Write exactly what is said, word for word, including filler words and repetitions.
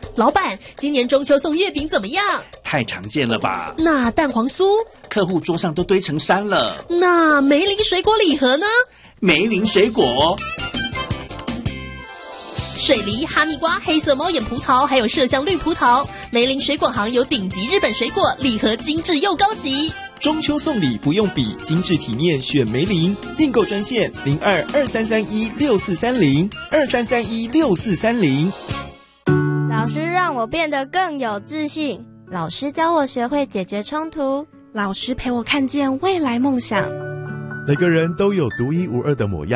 老板，今年中秋送月饼怎么样？ 太常见了吧？ 那蛋黄酥？ 客户桌上都堆成山了。 那梅林水果礼盒呢？ 梅林水果。 水梨、哈密瓜、黑色猫眼葡萄，还有麝香绿葡萄。梅林水果行有顶级日本水果，礼盒精致又高级。 中秋送礼不用比，精致体面选梅林。订购专线零二二三三一六四三零二三三一六四三零。 老师让我变得更有自信， 老师教我学会解决冲突， 老师陪我看见未来梦想。 每个人都有独一无二的模样。